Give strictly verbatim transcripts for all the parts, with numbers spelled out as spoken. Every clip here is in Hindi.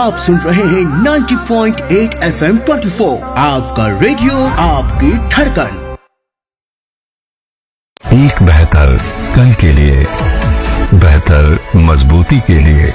आप सुन रहे हैं नब्बे पॉइंट आठ एफ एम चौबीस, आपका रेडियो, आपकी धड़कन। एक बेहतर कल के लिए, बेहतर मजबूती के लिए,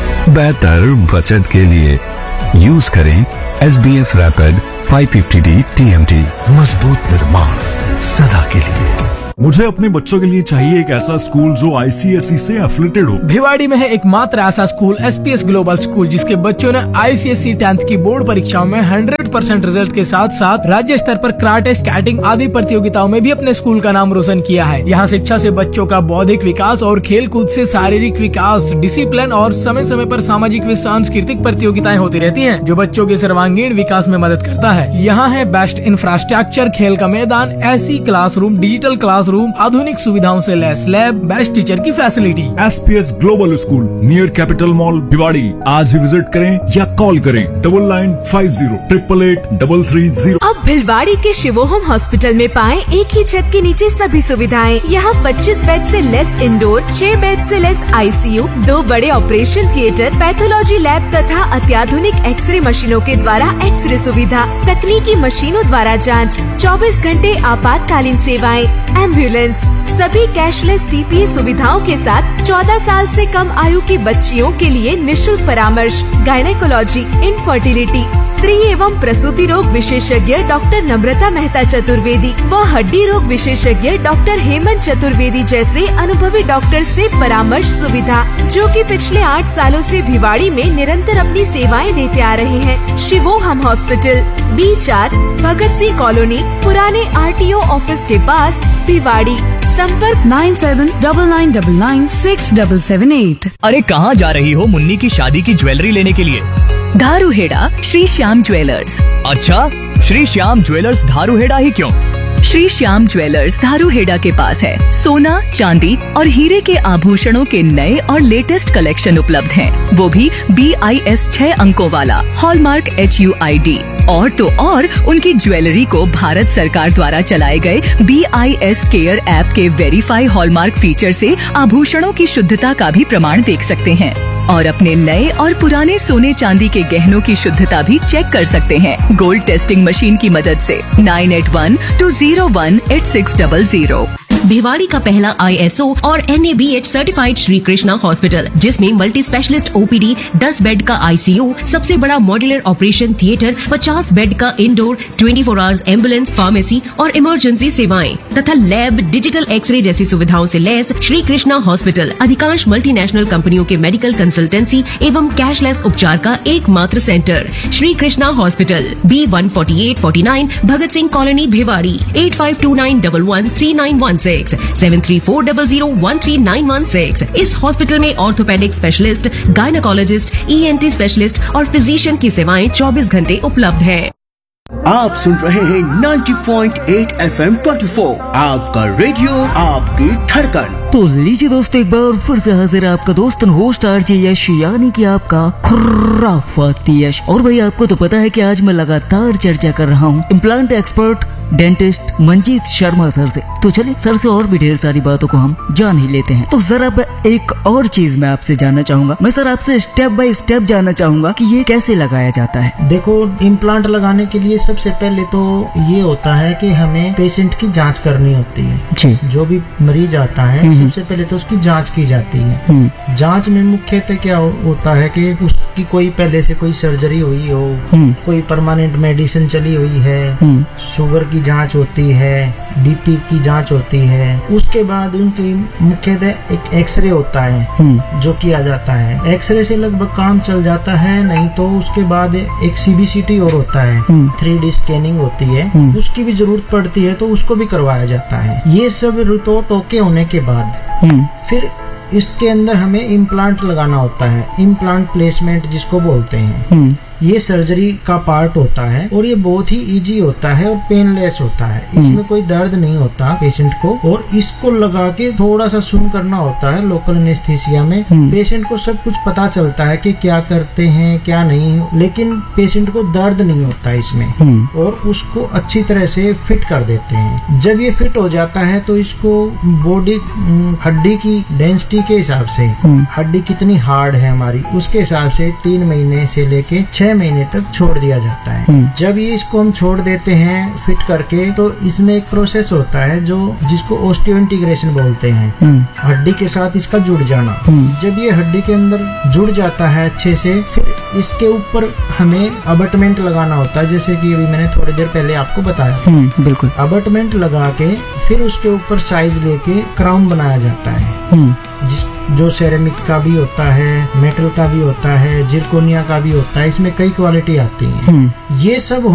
बेहतर बचत के लिए यूज करें एस बी एफ रैपिड पाँच सौ पचास डी टी एम टी। मजबूत निर्माण सदा के लिए। मुझे अपने बच्चों के लिए चाहिए एक ऐसा स्कूल जो आई सी एस ई से एफिलेटेड हो। भिवाड़ी में है एकमात्र ऐसा school S P S global school, जिसके बच्चों ने आई सी एस ई टेंथ की बोर्ड परीक्षाओं में सौ परसेंट रिजल्ट के साथ साथ राज्य स्तर पर कराटे, स्केटिंग आदि प्रतियोगिताओं में भी अपने स्कूल का नाम रोशन किया है। यहाँ शिक्षा से बच्चों का बौद्धिक विकास और खेल कूद से शारीरिक विकास, डिसिप्लिन और समय समय पर सामाजिक व सांस्कृतिक प्रतियोगिताएं होती रहती हैं, जो बच्चों के सर्वांगीण विकास में मदद करता है। यहाँ है बेस्ट इंफ्रास्ट्रक्चर, खेल का मैदान, ऐसी क्लासरूम, डिजिटल क्लास रूम, आधुनिक सुविधाओं से लैस लैब, बेस्ट टीचर की facility. S P S global school near capital mall Bhiwadi. आज ही विजिट करें या कॉल करें double nine five zero triple eight double three zero. अब भिलवाड़ी के शिवोहम हॉस्पिटल में पाएं एक ही छत के नीचे सभी सुविधाएं। यहाँ पच्चीस बेड से लेस इंडोर, छह बेड से लेस आई सी यू, दो बड़े ऑपरेशन थिएटर, पैथोलॉजी लैब तथा अत्याधुनिक एक्सरे मशीनों के द्वारा एक्सरे सुविधा, तकनीकी मशीनों द्वारा जाँच, चौबीस घंटे आपातकालीन सेवाएं, एम्बुलेंस, सभी कैशलेस टी पी ए सुविधाओं के साथ चौदह साल से कम आयु की बच्चियों के लिए निशुल्क परामर्श, गायनेकोलॉजी, इनफर्टिलिटी, स्त्री एवं प्रसूति रोग विशेषज्ञ डॉक्टर नम्रता मेहता चतुर्वेदी व हड्डी रोग विशेषज्ञ डॉक्टर हेमंत चतुर्वेदी जैसे अनुभवी डॉक्टर से परामर्श सुविधा, जो कि पिछले आठ सालों से भिवाड़ी में निरंतर अपनी सेवाएं देते आ रहे हैं। शिवोहम हॉस्पिटल, बी चार, भगत सिंह कॉलोनी, पुराने आर टी ओ ऑफिस के पास, भिवाड़ी। संपर्क nine seven double nine double nine six double seven eight. अरे कहाँ जा रही हो मुन्नी की शादी की ज्वेलरी लेने के लिए? धारूहेड़ा श्री श्याम ज्वेलर्स। अच्छा, श्री श्याम ज्वेलर्स धारूहेड़ा ही क्यों? श्री श्याम ज्वेलर्स धारूहेड़ा के पास है सोना, चांदी और हीरे के आभूषणों के नए और लेटेस्ट कलेक्शन उपलब्ध हैं। वो भी बी आई एस छह अंकों वाला, hallmark H U I D. और तो और उनकी ज्वेलरी को भारत सरकार द्वारा चलाए गए B I S care app के वेरीफाई हॉलमार्क फीचर से आभूषणों की शुद्धता का भी प्रमाण देख सकते हैं और अपने नए और पुराने सोने चांदी के गहनों की शुद्धता भी चेक कर सकते हैं गोल्ड टेस्टिंग मशीन की मदद से। Nine eight one two zero one eight six double zero. Bhiwadi का पहला आई एस ओ और N A B H certified Shri Krishna hospital, जिसमें multi specialist O P D, दस बेड का आई सी यू, सबसे बड़ा मॉड्यूलर ऑपरेशन थिएटर, पचास बेड का इंडोर, चौबीस आवर्स एम्बुलेंस, फार्मेसी और इमरजेंसी सेवाएं तथा लैब, डिजिटल एक्सरे जैसी सुविधाओं से लैस श्री कृष्णा हॉस्पिटल अधिकांश मल्टीनेशनल कंपनियों के मेडिकल कंसल्टेंसी एवं कैशलेस उपचार का एकमात्र centre. Shri Krishna hospital, B one forty eight forty nine, Bhagat Singh colony, Bhiwadi. Eight five to nine one one three nine one six, seven three four zero zero one three nine one six. इस हॉस्पिटल में orthopaedic specialist, gynaecologist, E N T specialist और फिजिशियन की सेवाएं चौबीस घंटे उपलब्ध है। आप सुन रहे हैं नब्बे पॉइंट आठ एफ एम चौबीस, आपका रेडियो, आपकी धड़कन। तो लीजिए दोस्तों, एक बार फिर से हाजिर है आपका दोस्त होस्ट आरजे यश, यानी कि आपका खुर्राफाती यश। और भाई आपको तो पता है कि आज मैं लगातार चर्चा कर रहा हूँ implant expert dentist Manjeet Sharma sir से। तो चलिए सर से और भी ढेर सारी बातों को हम जान ही लेते हैं। तो सर अब एक और चीज मैं आपसे जानना चाहूंगा, मैं सर आपसे स्टेप बाय स्टेप जानना चाहूंगा कि ये कैसे लगाया जाता है। देखो, इम्प्लांट लगाने के लिए सबसे पहले तो ये होता है कि हमें पेशेंट की जांच करनी होती है जी। जो भी मरीज आता है सबसे पहले तो उसकी जांच की जाती है। जांच में मुख्यतः क्या होता है कि उसकी कोई पहले से कोई सर्जरी हुई हो, कोई परमानेंट मेडिसिन चली हुई है, शुगर की जांच होती है, बी पी की जांच होती है। उसके बाद उनकी मुख्यतः एक एक्सरे होता है जो किया जाता है। एक्सरे से लगभग काम चल जाता है, नहीं तो उसके बाद एक सी बी सी टी और होता है, थ्री डी स्कैनिंग होती है, उसकी भी जरूरत पड़ती है तो उसको भी करवाया जाता है। ये सब रिपोर्ट ओके होने के बाद फिर इसके अंदर हमें इम्प्लांट लगाना होता है, इम्प्लांट प्लेसमेंट जिसको बोलते हैं। ये सर्जरी का पार्ट होता है और ये बहुत ही इजी होता है और पेनलेस होता है। इसमें कोई दर्द नहीं होता पेशेंट को, और इसको लगा के थोड़ा सा सुन करना होता है लोकल एनेस्थीसिया में। पेशेंट को सब कुछ पता चलता है कि क्या करते हैं क्या नहीं, लेकिन पेशेंट को दर्द नहीं होता इसमें, और उसको अच्छी तरह से फिट कर देते हैं। जब ये फिट हो जाता है तो इसको बॉडी हड्डी की डेंसिटी के हिसाब से, हड्डी कितनी हार्ड है हमारी उसके हिसाब से तीन महीने से लेके छह महीने तक छोड़ दिया जाता है। जब ये इसको हम छोड़ देते हैं फिट करके, तो इसमें एक प्रोसेस होता है जो जिसको ऑस्टियोइंटीग्रेशन बोलते हैं, हड्डी के साथ इसका जुड़ जाना। जब ये हड्डी के अंदर जुड़ जाता है अच्छे से, फिर इसके ऊपर हमें अबटमेंट लगाना होता है, जैसे कि अभी मैंने थोड़ी देर पहले आपको बताया। बिल्कुल। अबटमेंट लगा के फिर उसके ऊपर साइज लेके क्राउन बनाया जाता है, जिस जो सेरेमिक का भी होता है, मेटल का भी होता है, जिरकोनिया का भी होता है। इसमें कई क्वालिटी आती है। ये सब